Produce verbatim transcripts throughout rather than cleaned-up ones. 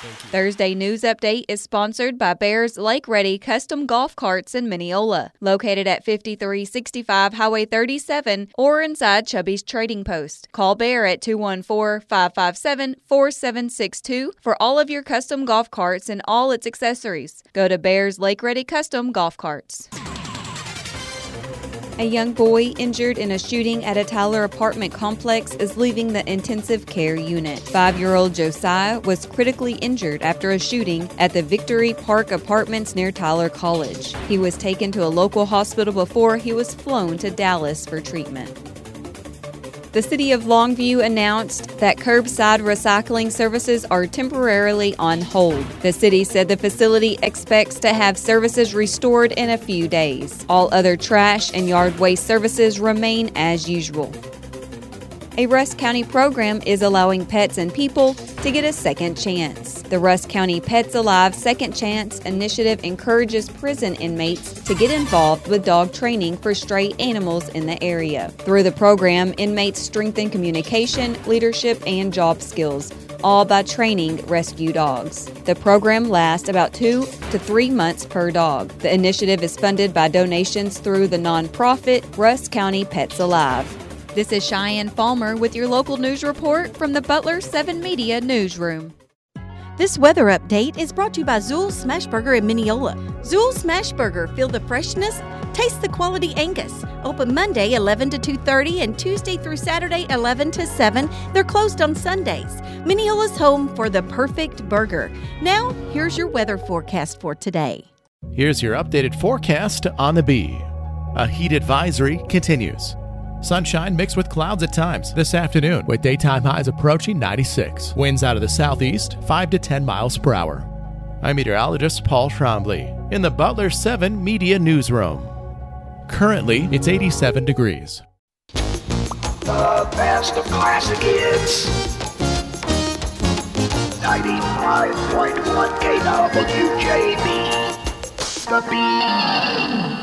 Thursday News Update is sponsored by Bears Lake Ready Custom Golf Carts in Mineola, located at fifty-three sixty-five Highway thirty-seven or inside Chubby's Trading Post. Call Bear at two one four, five five seven, four seven six two for all of your custom golf carts and all its accessories. Go to Bears Lake Ready Custom Golf Carts. A young boy injured in a shooting at a Tyler apartment complex is leaving the intensive care unit. Five-year-old Josiah was critically injured after a shooting at the Victory Park Apartments near Tyler College. He was taken to a local hospital before he was flown to Dallas for treatment. The city of Longview announced that curbside recycling services are temporarily on hold. The city said the facility expects to have services restored in a few days. All other trash and yard waste services remain as usual. A Rusk County program is allowing pets and people to get a second chance. The Rusk County Pets Alive Second Chance initiative encourages prison inmates to get involved with dog training for stray animals in the area. Through the program, inmates strengthen communication, leadership, and job skills, all by training rescue dogs. The program lasts about two to three months per dog. The initiative is funded by donations through the nonprofit Rusk County Pets Alive. This is Cheyenne Falmer with your local news report from the Butler seven Media Newsroom. This weather update is brought to you by Zool Smashburger in Mineola. Zool Smashburger, feel the freshness, taste the quality Angus. Open Monday eleven to two thirty and Tuesday through Saturday eleven to seven. They're closed on Sundays. Mineola's home for the perfect burger. Now, here's your weather forecast for today. Here's your updated forecast on the Bee. A heat advisory continues. Sunshine mixed with clouds at times this afternoon, with daytime highs approaching ninety-six. Winds out of the southeast, five to ten miles per hour. I'm meteorologist Paul Trombley in the Butler seven Media Newsroom. Currently, it's eighty-seven degrees. The best of classic hits. ninety-five point one K W J B. The Bee.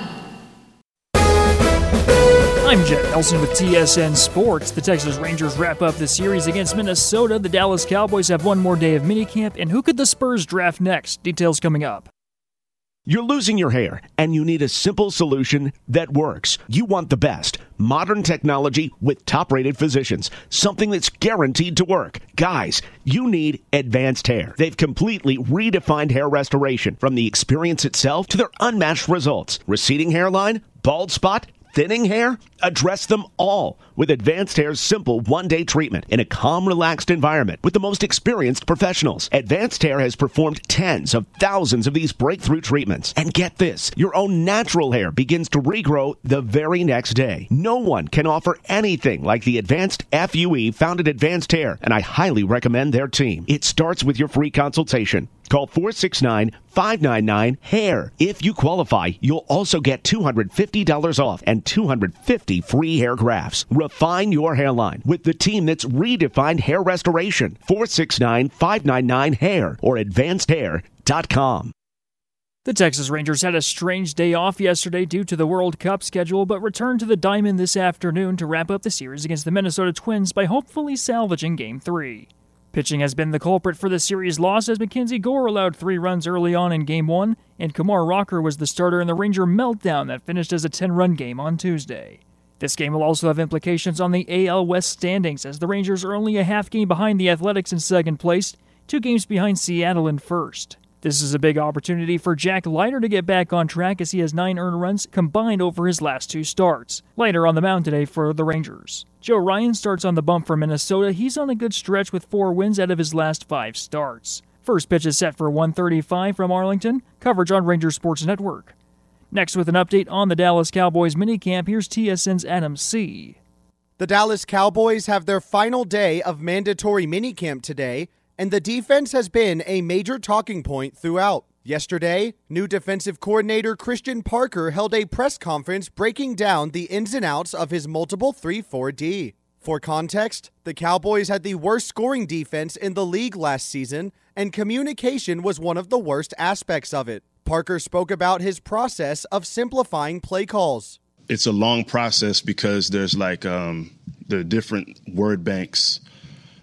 I'm Jet Nelson with T S N Sports. The Texas Rangers wrap up the series against Minnesota. The Dallas Cowboys have one more day of minicamp. And who could the Spurs draft next? Details coming up. You're losing your hair, and you need a simple solution that works. You want the best. Modern technology with top-rated physicians. Something that's guaranteed to work. Guys, you need Advanced Hair. They've completely redefined hair restoration, from the experience itself to their unmatched results. Receding hairline, bald spot, thinning hair? Address them all with Advanced Hair's simple one-day treatment in a calm, relaxed environment with the most experienced professionals. Advanced Hair has performed tens of thousands of these breakthrough treatments. And get this, your own natural hair begins to regrow the very next day. No one can offer anything like the Advanced F U E found at Advanced Hair, and I highly recommend their team. It starts with your free consultation. Call four six nine, five nine nine, HAIR. If you qualify, you'll also get two hundred fifty dollars off and two hundred fifty free hair grafts. Refine your hairline with the team that's redefined hair restoration. four six nine, five nine nine, HAIR or advanced hair dot com. The Texas Rangers had a strange day off yesterday due to the World Cup schedule, but returned to the diamond this afternoon to wrap up the series against the Minnesota Twins by hopefully salvaging Game three. Pitching has been the culprit for the series loss, as Mackenzie Gore allowed three runs early on in Game one, and Kumar Rocker was the starter in the Ranger meltdown that finished as a ten-run game on Tuesday. This game will also have implications on the A L West standings, as the Rangers are only a half game behind the Athletics in second place, two games behind Seattle in first. This is a big opportunity for Jack Leiter to get back on track, as he has nine earned runs combined over his last two starts. Leiter on the mound today for the Rangers. Joe Ryan starts on the bump for Minnesota. He's on a good stretch with four wins out of his last five starts. First pitch is set for one thirty-five from Arlington. Coverage on Ranger Sports Network. Next, with an update on the Dallas Cowboys minicamp, here's T S N's Adam C. The Dallas Cowboys have their final day of mandatory minicamp today, and the defense has been a major talking point throughout. Yesterday, new defensive coordinator Christian Parker held a press conference breaking down the ins and outs of his multiple three four D. For context, the Cowboys had the worst scoring defense in the league last season, and communication was one of the worst aspects of it. Parker spoke about his process of simplifying play calls. It's a long process because there's like um, the different word banks,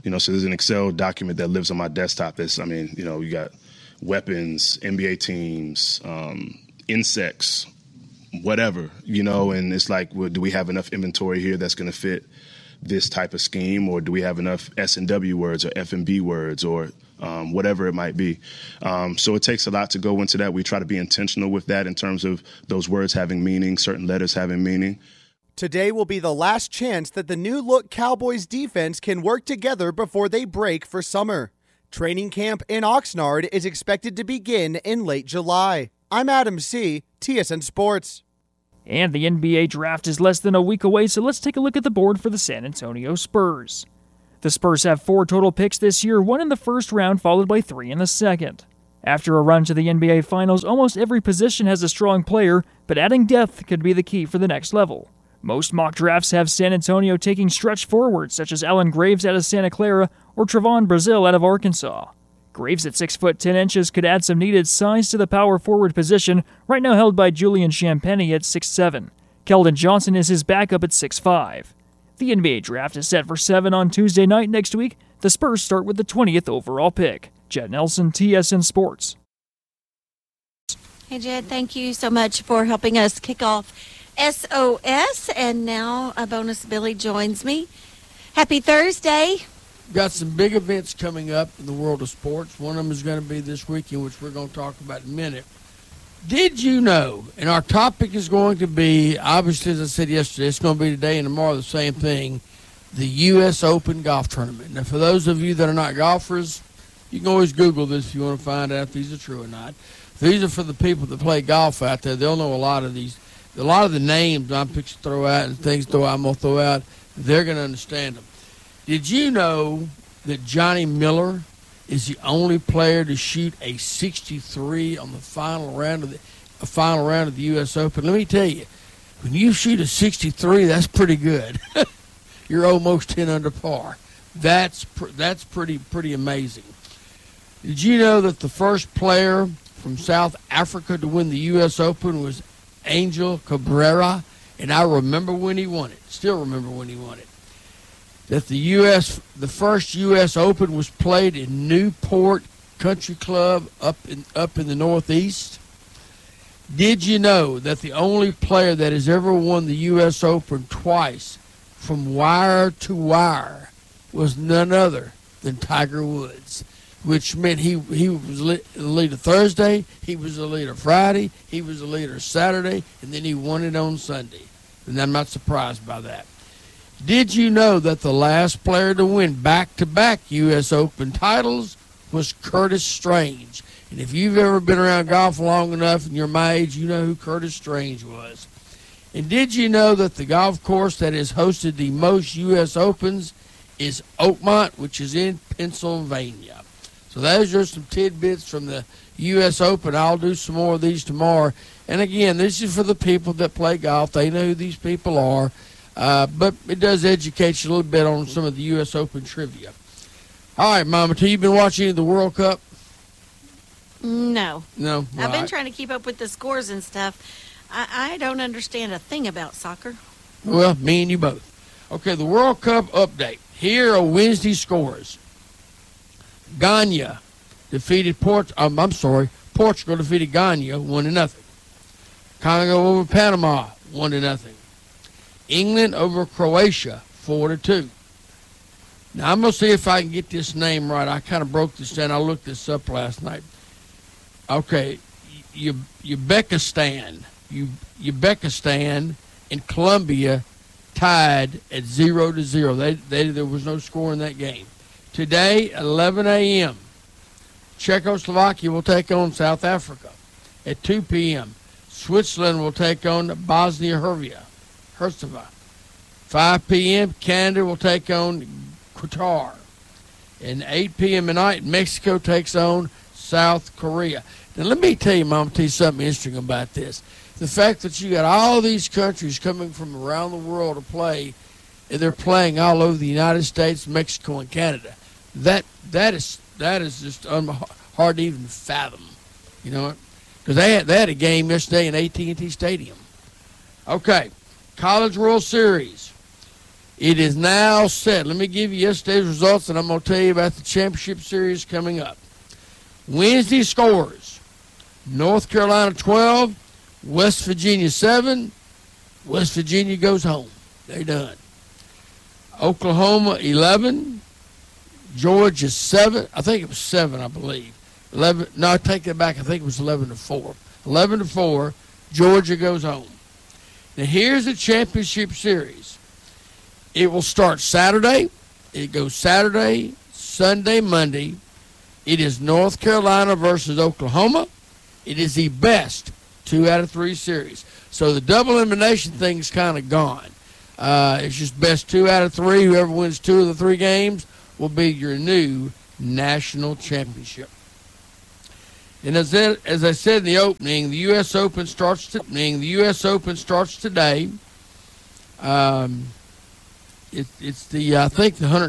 You know, so there's an Excel document that lives on my desktop. That's, I mean, you know, you got weapons, N B A teams, um, insects, whatever, you know, and it's like, well, do we have enough inventory here that's going to fit this type of scheme, or do we have enough S and W words or F and B words or um, whatever it might be? Um, so it takes a lot to go into that. We try to be intentional with that in terms of those words having meaning, certain letters having meaning. Today will be the last chance that the new-look Cowboys defense can work together before they break for summer. Training camp in Oxnard is expected to begin in late July. I'm Adam C., T S N Sports. And the N B A draft is less than a week away, so let's take a look at the board for the San Antonio Spurs. The Spurs have four total picks this year, one in the first round followed by three in the second. After a run to the N B A Finals, almost every position has a strong player, but adding depth could be the key for the next level. Most mock drafts have San Antonio taking stretch forwards such as Allen Graves out of Santa Clara or Trevon Brazile out of Arkansas. Graves at six foot ten inches could add some needed size to the power forward position, right now held by Julian Champagnie at six seven. Keldon Johnson is his backup at six five. The N B A draft is set for seven on Tuesday night next week. The Spurs start with the twentieth overall pick. Jed Nelson, T S N Sports. Hey, Jed, thank you so much for helping us kick off S O S. And now a bonus Billy joins me. Happy Thursday. Got some big events coming up in the world of sports. One of them is going to be this weekend, which we're going to talk about in a minute. Did you know, and our topic is going to be, obviously, as I said yesterday, it's going to be today and tomorrow the same thing, the U S Open Golf Tournament. Now, for those of you that are not golfers, you can always Google this if you want to find out if these are true or not. These are for the people that play golf out there. They'll know a lot of these. A lot of the names I'm fixing to throw out and things throw I'm going to throw out, they're going to understand them. Did you know that Johnny Miller is the only player to shoot a sixty-three on the final round of the a final round of the U S Open? Let me tell you, when you shoot a sixty-three, that's pretty good. You're almost ten under par. That's pr- that's pretty pretty amazing. Did you know that the first player from South Africa to win the U S Open was Angel Cabrera? And I remember when he won it. Still remember when he won it. That the U S the first U S Open was played in Newport Country Club up in up in the Northeast. Did you know that the only player that has ever won the U S Open twice from wire to wire was none other than Tiger Woods, which meant he he was the leader Thursday, he was the leader Friday, he was the leader Saturday, and then he won it on Sunday. And I'm not surprised by that. Did you know that the last player to win back-to-back U S Open titles was Curtis Strange? And if you've ever been around golf long enough and you're my age, you know who Curtis Strange was. And did you know that the golf course that has hosted the most U S Opens is Oakmont, which is in Pennsylvania? So those are some tidbits from the U S Open. I'll do some more of these tomorrow. And again, this is for the people that play golf. They know who these people are. Uh, but it does educate you a little bit on some of the U S Open trivia. All right, Mama T, you been watching the World Cup? No. No? I've been right. trying to keep up with the scores and stuff. I, I don't understand a thing about soccer. Well, me and you both. Okay, the World Cup update. Here are Wednesday scores. Ghana defeated Port. Um, I'm sorry, Portugal defeated Ghana one to nothing. Congo over Panama one to nothing. England over Croatia four to two. Now I'm gonna see if I can get this name right. I kind of broke this down. I looked this up last night. Okay, U- Uzbekistan, U- Uzbekistan and Colombia tied at zero to zero. They, they, there was no score in that game. Today, eleven a.m., Czechoslovakia will take on South Africa. At two p.m., Switzerland will take on Bosnia-Herzegovina. five p.m., Canada will take on Qatar. And eight p.m. tonight, Mexico takes on South Korea. Now, let me tell you, Mama, tell you something interesting about this. The fact that you got all these countries coming from around the world to play, and they're playing all over the United States, Mexico, and Canada. That that is that is just un- hard to even fathom, you know, because they had, they had a game yesterday in A T and T Stadium. Okay, College World Series. It is now set. Let me give you yesterday's results, and I'm going to tell you about the championship series coming up. Wednesday scores: North Carolina twelve, West Virginia seven. West Virginia goes home. They're done. Oklahoma eleven, Georgia seven. I think it was seven, I believe. eleven. No, I take that back. I think it was eleven to four. eleven to four, Georgia goes home. Now here's the championship series. It will start Saturday. It goes Saturday, Sunday, Monday. It is North Carolina versus Oklahoma. It is the best two out of three series. So the double elimination thing is kind of gone. Uh, it's just best two out of three. Whoever wins two of the three games will be your new national championship. And as I, as I said in the opening, the U S Open starts to, the U S Open starts today. Um, it, it's the I think the one hundred